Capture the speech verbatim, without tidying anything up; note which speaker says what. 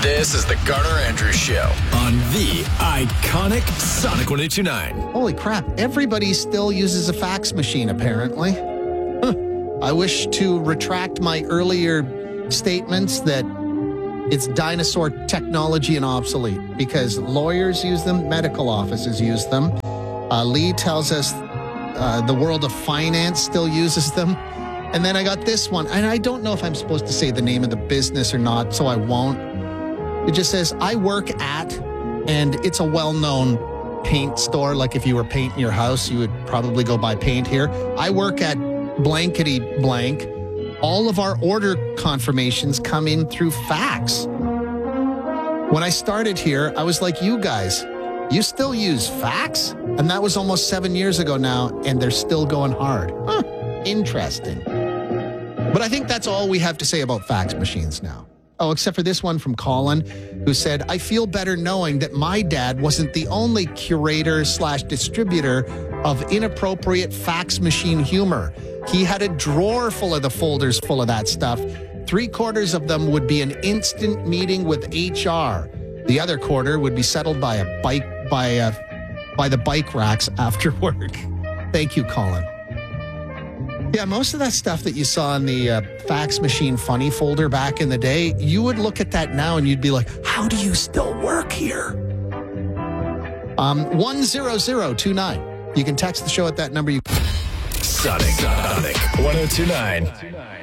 Speaker 1: This is the Garner Andrews Show on the iconic Sonic one eighty-nine.
Speaker 2: Holy crap, everybody still uses a fax machine, apparently. Huh. I wish to retract my earlier statements that it's dinosaur technology and obsolete because lawyers use them, medical offices use them. Uh, Lee tells us uh, the world of finance still uses them. And then I got this one, and I don't know if I'm supposed to say the name of the business or not, so I won't. It just says, I work at, and it's a well-known paint store. Like if you were painting your house, you would probably go buy paint here. I work at blankety blank. All of our order confirmations come in through fax. When I started here, I was like, you guys, you still use fax? And that was almost seven years ago now, and they're still going hard. Huh, interesting. But I think that's all we have to say about fax machines now. Oh, except for this one from Colin, who said, I feel better knowing that my dad wasn't the only curator slash distributor of inappropriate fax machine humor. He had a drawer full of the folders full of that stuff. Three quarters of them would be an instant meeting with H R. The other quarter would be settled by a bike by a, by the bike racks after work. Thank you, Colin. Yeah, most of that stuff that you saw in the uh, fax machine funny folder back in the day, you would look at that now and you'd be like, how do you still work here? Um, one zero zero two nine. You can text the show at that number. You
Speaker 1: Sonic, Sonic one oh two nine.